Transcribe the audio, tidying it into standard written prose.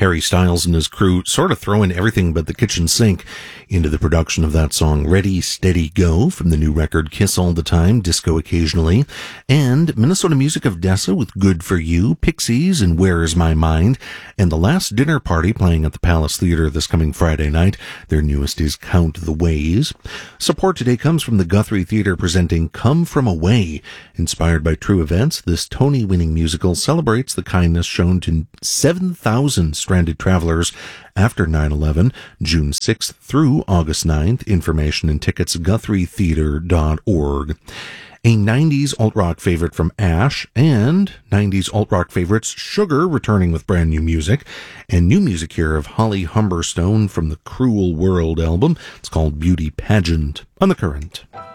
Harry Styles and his crew sort of throwing everything but the kitchen sink into the production of that song. Ready, Steady, Go from the new record Kiss All the Time, Disco Occasionally, and Minnesota Music of Dessa with Good For You, Pixies and Where Is My Mind, and The Last Dinner Party playing at the Palace Theater this coming Friday night. Their newest is Count the Ways. Support today comes from the Guthrie Theater presenting Come From Away. Inspired by true events, this Tony-winning musical celebrates the kindness shown to 7,000 stranded travelers after 9/11, June 6th through August 9th. Information and tickets, GuthrieTheater.org. A 90s alt-rock favorite from Ash and 90s alt-rock favorites Sugar returning with brand new music, and new music here of Holly Humberstone from the Cruel World album. It's called Beauty Pageant on The Current.